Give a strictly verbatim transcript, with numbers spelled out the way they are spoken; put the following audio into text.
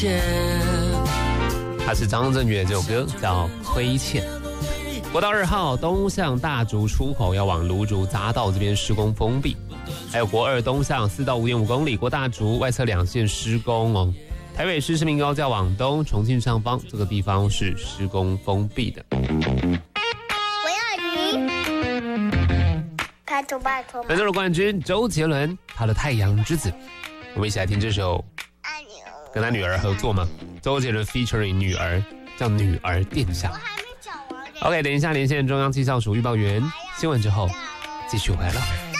它是张震岳这首歌叫《亏欠》。国道二号东向大竹出口要往芦竹匝道这边施工封闭，还有国二东向四到五点五公里过大竹外侧两线施工哦。台北市市民高架往东重庆上方这个地方是施工封闭的。 我要你，拜托拜托。 本周的冠军周杰伦，他的《太阳之子》，我们一起来听这首。 爱你， 跟他女儿合作嘛？周杰伦 featuring 女儿，叫女儿殿下。 我还没讲完。 OK， 等一下连线中央气象署预报员，新闻之后继续回来了。